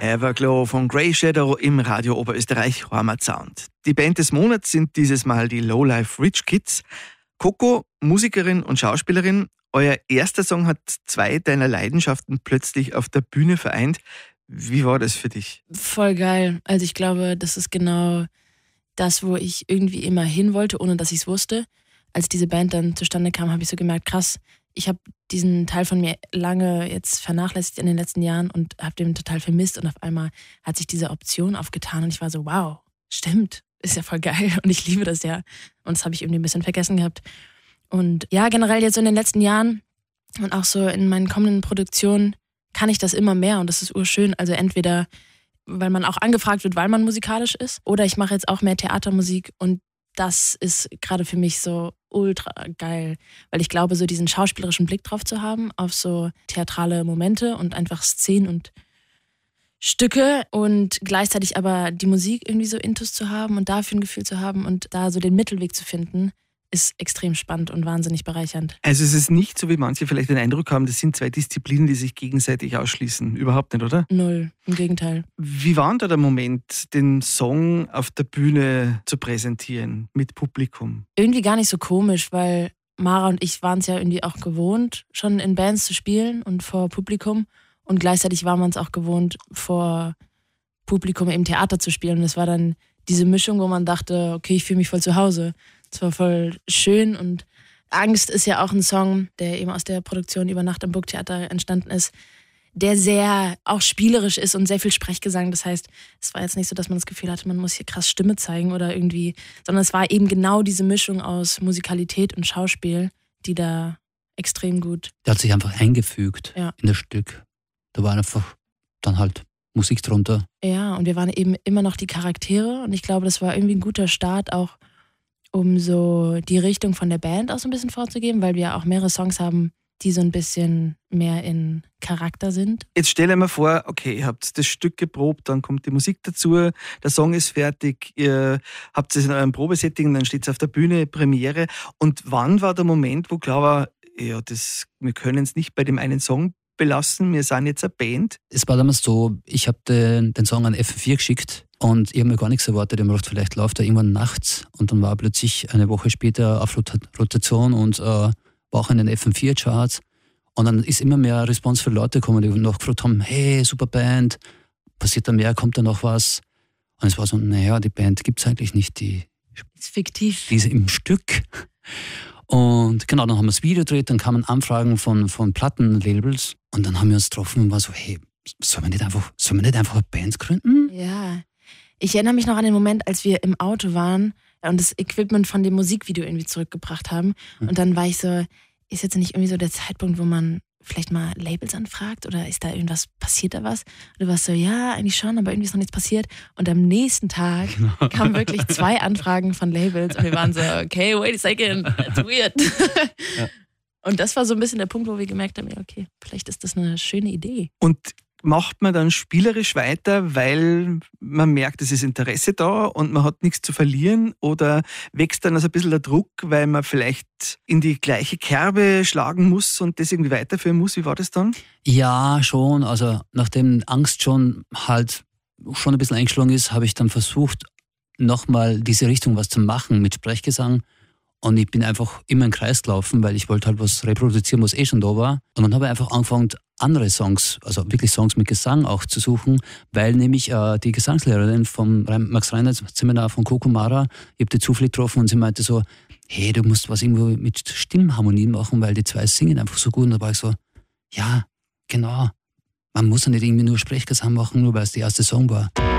Everglow von Grey Shadow im Radio Oberösterreich Heimatsound. Die Band des Monats sind dieses Mal die Lowlife Rich Kids. Coco, Musikerin und Schauspielerin, euer erster Song hat zwei deiner Leidenschaften plötzlich auf der Bühne vereint. Wie war das für dich? Voll geil. Also ich glaube, das ist genau das, wo ich irgendwie immer hin wollte, ohne dass ich es wusste. Als diese Band dann zustande kam, habe ich so gemerkt, krass, ich habe diesen Teil von mir lange jetzt vernachlässigt in den letzten Jahren und habe den total vermisst. Und auf einmal hat sich diese Option aufgetan und ich war so, wow, stimmt, ist ja voll geil und ich liebe das ja. Und das habe ich irgendwie ein bisschen vergessen gehabt. Und ja, generell jetzt so in den letzten Jahren und auch so in meinen kommenden Produktionen kann ich das immer mehr und das ist urschön. Also entweder, weil man auch angefragt wird, weil man musikalisch ist, oder ich mache jetzt auch mehr Theatermusik und das ist gerade für mich so ultra geil, weil ich glaube, so diesen schauspielerischen Blick drauf zu haben, auf so theatrale Momente und einfach Szenen und Stücke und gleichzeitig aber die Musik irgendwie so intus zu haben und dafür ein Gefühl zu haben und da so den Mittelweg zu finden, ist extrem spannend und wahnsinnig bereichernd. Also es ist nicht so, wie manche vielleicht den Eindruck haben, das sind zwei Disziplinen, die sich gegenseitig ausschließen. Überhaupt nicht, oder? Null, im Gegenteil. Wie war denn da der Moment, den Song auf der Bühne zu präsentieren mit Publikum? Irgendwie gar nicht so komisch, weil Mara und ich waren es ja irgendwie auch gewohnt, schon in Bands zu spielen und vor Publikum. Und gleichzeitig waren wir uns auch gewohnt, vor Publikum im Theater zu spielen. Und es war dann diese Mischung, wo man dachte, okay, ich fühle mich voll zu Hause. Es war voll schön und Angst ist ja auch ein Song, der eben aus der Produktion über Nacht am Burgtheater entstanden ist, der sehr auch spielerisch ist und sehr viel Sprechgesang. Das heißt, es war jetzt nicht so, dass man das Gefühl hatte, man muss hier krass Stimme zeigen oder irgendwie, sondern es war eben genau diese Mischung aus Musikalität und Schauspiel, die da extrem gut... Der hat sich einfach eingefügt in das Stück. Da war einfach dann halt Musik drunter. Ja, und wir waren eben immer noch die Charaktere und ich glaube, das war irgendwie ein guter Start auch, um so die Richtung von der Band auch so ein bisschen vorzugeben, weil wir auch mehrere Songs haben, die so ein bisschen mehr in Charakter sind. Jetzt stell dir mal vor, okay, ihr habt das Stück geprobt, dann kommt die Musik dazu, der Song ist fertig, ihr habt es in eurem Probesetting, dann steht es auf der Bühne, Premiere. Und wann war der Moment, wo klar war, ja, wir können es nicht bei dem einen Song belassen, wir sind jetzt eine Band? Es war damals so, ich habe den Song an FM4 geschickt und ich habe mir gar nichts erwartet. Ich habe mir gedacht, vielleicht läuft er irgendwann nachts und dann war er plötzlich eine Woche später auf Rotation und war auch in den FM4-Charts. Und dann ist immer mehr Response für Leute gekommen, die noch gefragt haben, hey, super Band, passiert da mehr, kommt da noch was? Und es war so, naja, die Band gibt es eigentlich nicht, die ist fiktiv. Die ist im Stück. Und genau, dann haben wir das Video gedreht, dann kamen Anfragen von Plattenlabels und dann haben wir uns getroffen und war so, hey, sollen wir nicht einfach eine Band gründen? Ja, ich erinnere mich noch an den Moment, als wir im Auto waren und das Equipment von dem Musikvideo irgendwie zurückgebracht haben und dann war ich so, ist jetzt nicht irgendwie so der Zeitpunkt, wo man vielleicht mal Labels anfragt oder ist da irgendwas, passiert da was? Und du warst so, ja, eigentlich schon, aber irgendwie ist noch nichts passiert. Und am nächsten Tag kamen wirklich 2 Anfragen von Labels und wir waren so, okay, wait a second, that's weird. Ja. Und das war so ein bisschen der Punkt, wo wir gemerkt haben, ja, okay, vielleicht ist das eine schöne Idee. Und macht man dann spielerisch weiter, weil man merkt, es ist Interesse da und man hat nichts zu verlieren, oder wächst dann also ein bisschen der Druck, weil man vielleicht in die gleiche Kerbe schlagen muss und das irgendwie weiterführen muss? Wie war das dann? Ja, schon. Also nachdem Angst schon ein bisschen eingeschlagen ist, habe ich dann versucht, nochmal diese Richtung was zu machen mit Sprechgesang. Und ich bin einfach immer im Kreis gelaufen, weil ich wollte halt was reproduzieren, was schon da war. Und dann habe ich einfach angefangen, andere Songs, also wirklich Songs mit Gesang auch zu suchen, weil nämlich die Gesangslehrerin vom Max Reinhardt Seminar von Coco Mara, ich habe die zufällig getroffen und sie meinte so, hey, du musst was irgendwo mit Stimmharmonien machen, weil die 2 singen einfach so gut. Und da war ich so, ja, genau, man muss ja nicht irgendwie nur Sprechgesang machen, nur weil es der erste Song war.